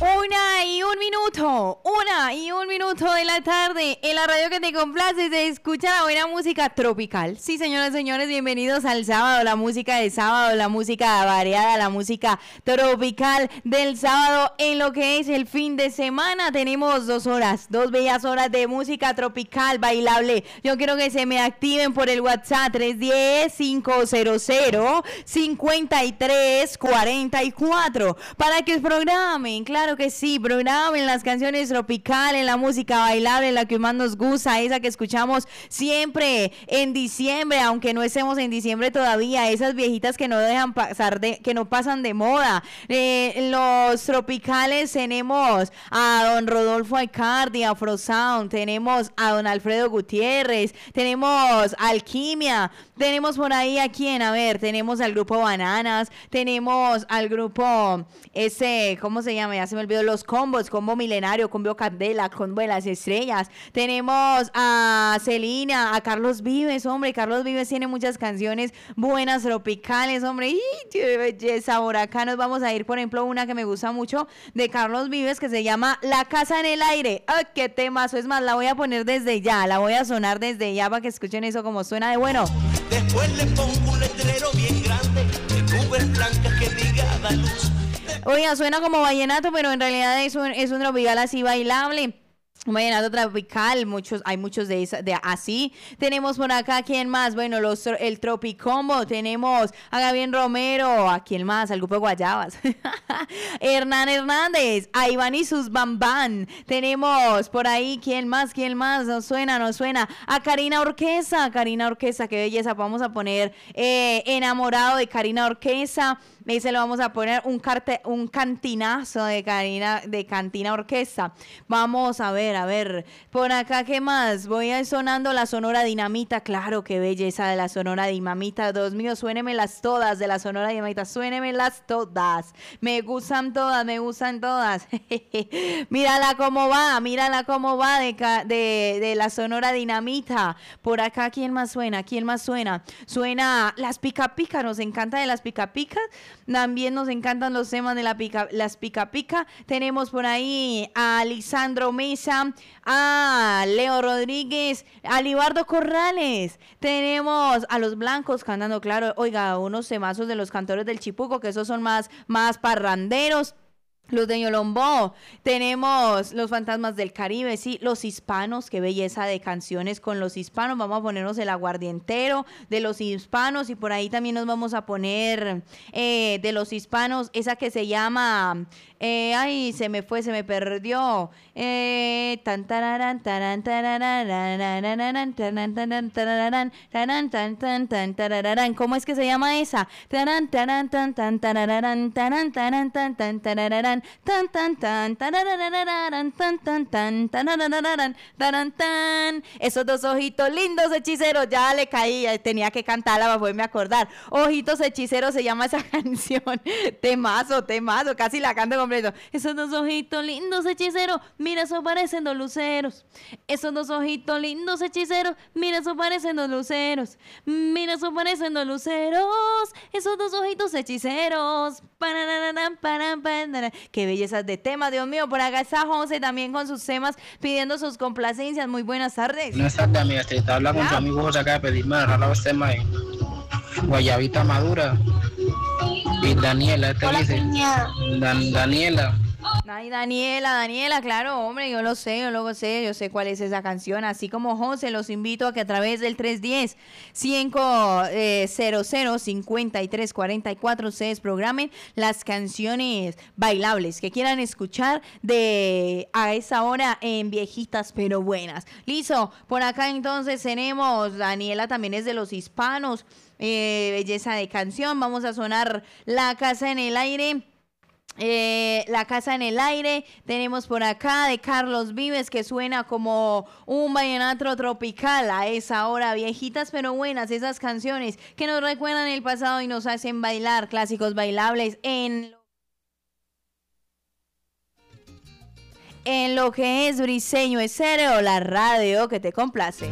1:01 de la tarde, en la radio que te complace se escucha la buena música tropical. Sí, señoras y señores, bienvenidos al sábado, la música de sábado, la música variada, la música tropical del sábado. En lo que es el fin de semana tenemos 2 horas, 2 bellas horas de música tropical bailable. Yo quiero que se me activen por el WhatsApp 310-500-5344 para que programen, claro que sí, programen las canciones tropicales, la música bailable, la que más nos gusta, esa que escuchamos siempre en diciembre, aunque no estemos en diciembre todavía, esas viejitas que no dejan pasar que no pasan de moda. Los tropicales tenemos a don Rodolfo Aicardi, Afro Sound, tenemos a don Alfredo Gutiérrez, tenemos Alquimia, tenemos por ahí a quién, a ver, tenemos al grupo Bananas, tenemos al grupo ¿cómo se llama? Ya se me olvidó, los combos, combo milenario, combo candela, combo de las estrellas, tenemos a Celina, a Carlos Vives, hombre, Carlos Vives tiene muchas canciones buenas tropicales, hombre, y qué belleza. Por acá nos vamos a ir, por ejemplo, una que me gusta mucho de Carlos Vives que se llama La Casa en el Aire. ¡Ay, qué temazo! Es más, la voy a poner desde ya, la voy a sonar desde ya para que escuchen eso como suena de bueno. Después le pongo un letrero bien grande de nubes blancas que diga da luz. Oiga, suena como vallenato, pero en realidad es un tropical así bailable. Un vallenato tropical, hay muchos de así. Tenemos por acá, ¿quién más? Bueno, el Tropicombo, tenemos a Gabriel Romero, ¿a quién más? Al grupo de Guayabas. Hernán Hernández, a Iván y sus Bambán. Tenemos por ahí, ¿quién más? Nos suena. A Karina Orquesa, qué belleza. Vamos a poner Enamorado de Karina Orquesa. Ese lo vamos a poner un cantinazo de Cantina Orquesta. Vamos a ver, por acá, ¿qué más? Voy a ir sonando la Sonora Dinamita, claro, qué belleza de la Sonora Dinamita, Dios mío, suénemelas todas de la Sonora Dinamita, suénemelas todas, me gustan todas, mírala cómo va de la Sonora Dinamita. Por acá, ¿quién más suena? Suena Las Pica Pica, nos encanta de Las Pica Picas. También nos encantan los temas de las Pica Pica. Tenemos por ahí a Lisandro Mesa, a Leo Rodríguez, a Libardo Corrales. Tenemos a Los Blancos cantando, claro, oiga, unos temazos de los cantores del Chipuco, que esos son más parranderos. Los de Yolombó, tenemos Los Fantasmas del Caribe, sí, Los Hispanos, qué belleza de canciones con Los Hispanos. Vamos a ponernos El Aguardientero de Los Hispanos, y por ahí también nos vamos a poner de Los Hispanos, esa que se llama, se me perdió, ¿cómo es que se llama esa? Esos dos ojitos lindos hechiceros, ya le caí, tenía que cantarla para poderme acordar. Ojitos hechiceros se llama esa canción. Temazo, casi la canto completo. Esos dos ojitos lindos hechiceros, mira, eso parecen dos luceros. Esos dos ojitos lindos hechiceros, mira, eso parecen dos luceros. Mira, eso parecen dos luceros. Esos dos ojitos hechiceros. Qué bellezas de temas, Dios mío. Por acá está José también con sus temas, pidiendo sus complacencias. Muy buenas tardes. Buenas tardes, amiga. Te habla con tu amigo José acá de pedirme los temas de Guayabita Madura. Y Daniela, dice. Daniela. Ay, Daniela, claro, hombre, yo sé cuál es esa canción. Así como José, los invito a que a través del 310-500-5344 ustedes programen las canciones bailables que quieran escuchar a esa hora en Viejitas pero Buenas. Listo, por acá entonces tenemos, Daniela también es de Los Hispanos, belleza de canción. Vamos a sonar La Casa en el Aire. La Casa en el Aire. Tenemos por acá de Carlos Vives, que suena como un vallenato tropical a esa hora. Viejitas pero buenas, esas canciones que nos recuerdan el pasado y nos hacen bailar, clásicos bailables en lo que es Briseño Estéreo, la radio que te complace.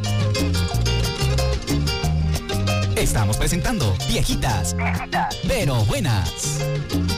Estamos presentando Viejitas pero Buenas.